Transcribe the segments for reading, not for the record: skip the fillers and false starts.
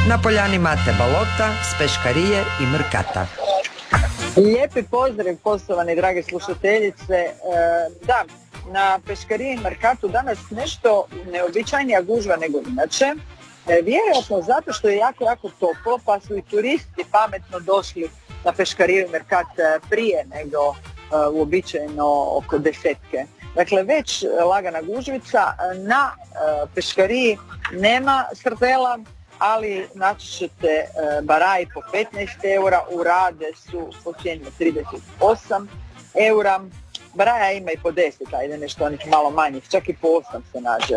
Na poljani Mate Balota s Peškarije i Mrkata. Lijepi pozdrav, poštovane drage slušateljice. Da, na Peškariji i Mrkatu danas nešto neobičajnija gužva nego inače. Vjerojatno zato što je jako toplo, pa su i turisti pametno došli na Peškariju i Mrkat prije nego uobičajeno oko 10. Dakle, već lagana gužvica. Na Peškariji nema srdela, ali naći ćete baraji po 15 eura, urade su po cijeni 38 eura. Baraja ima i po 10, ajde nešto onih malo manjih, čak i po 8 se nađe.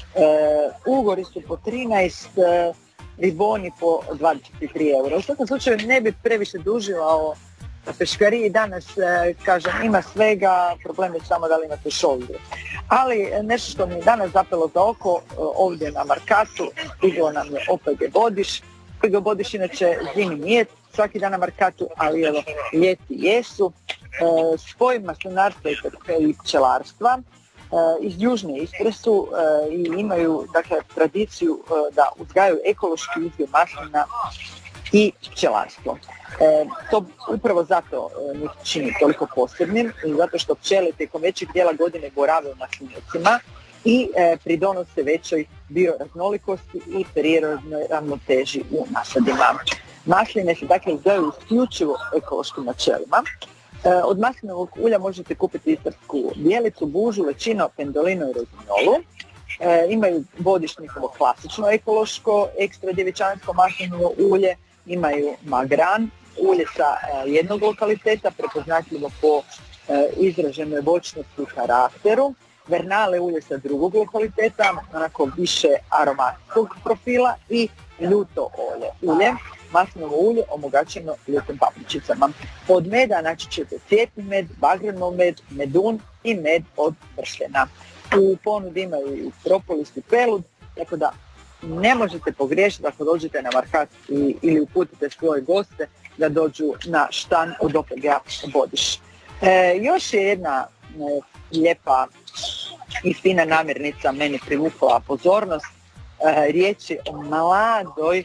Ugori su po 13, riboni po 23 eura. U svakom slučaju ne bi previše dužila o Peškariji danas, kažem, ima svega, problem je samo da li imate šoldu. Ali nešto što mi je danas zapelo za oko, ovdje na Mrkatu, stiglo nam je OPG Bodiš. OPG Bodiš inače zimi nije svaki dan na Mrkatu, ali evo, ljeti jesu. Spoj maslinarstva i pčelarstva. Iz južne Istre su i imaju, dakle, tradiciju da uzgajaju ekološki uzgoj maslina i pčelarstvo. To upravo zato njih čini toliko posebnim, zato što pčele tijekom većeg dijela godine borave u maslinicima i pridonose većoj bioraznolikosti i prirodnoj ravnoteži u nasadima. Masline se dakle uzgajaju isključivo ekološkim načelima. Od maslinovog ulja možete kupiti istarsku bijelicu, bužu, lečino, pendolino i rozinolu. Imaju Bodiš njihovo klasično ekološko, ekstra djevičansko maslinovo ulje, imaju magran, ulje sa jednog lokaliteta, prepoznatljivo po izraženoj voćnosti i karakteru, vernale ulje sa drugog lokaliteta, onako više aromatskog profila i ljuto ulje, maslinovo ulje omogačeno ljutim papričicama. Od meda naći ćete cvjetni med, bagranov med, medun i med od bršljena. U ponudi imaju i propolis i pelud, tako da ne možete pogriješiti ako dođete na Mrkat ili uputite svoje goste da dođu na štan od OPG-a Bodiš. Još je jedna lijepa i fina namirnica meni privukla pozornost. Riječ je o mladoj,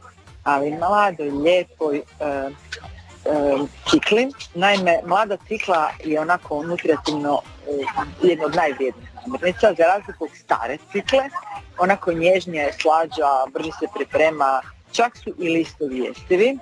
lijepoj cikli. Naime, mlada cikla je onako nutritivno jedna od najvrijednijih namirnica, za razliku od stare cikle. Onako nježnija je, slađa, brže se priprema, čak su i listovi jestivi.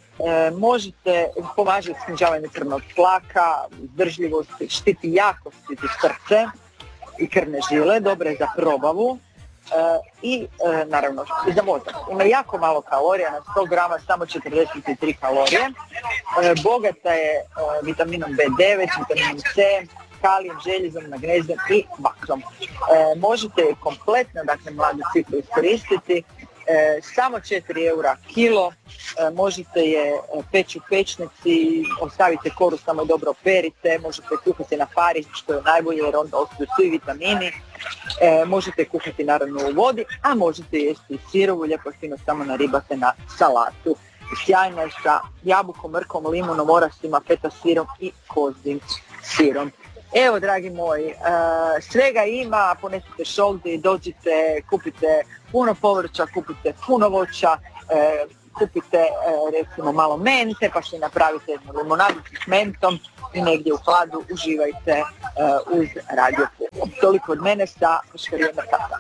Pomaže u snižavanju krvnog tlaka, izdržljivosti, štiti jako štiti srce i krvne žile, dobro je za probavu i naravno i za mozak. Ima jako malo kalorija, na 100 grama samo 43 kalorije. Bogata je vitaminom B9, vitaminom C, kalijem, željezom, magnezijom i bakrom. Možete je kompletno, dakle, mladu ciklu iskoristiti, samo 4 eura kilo, možete je peći u pečnici, ostavite koru, samo je dobro operite, možete kuhati na pari, što je najbolje jer onda ostaju svi vitamini, možete kuhati naravno u vodi, a možete jesti sirovu, lijepo fino samo naribate na salatu. Sjajna je sa jabukom, mrkom, limunom, orasima, feta sirom i kozim sirom. Evo, dragi moji, svega ima, ponesite šoldi, dođite, kupite puno povrća, kupite puno voća, kupite recimo malo mente, pa što napravite jednu limonadu s mentom i negdje u hladu uživajte uz Radio Pula. Toliko od mene sa Peškarije i Mrkata.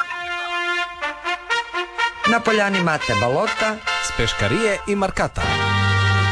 Na poljani Mate Balota s Peškarije i Mrkata.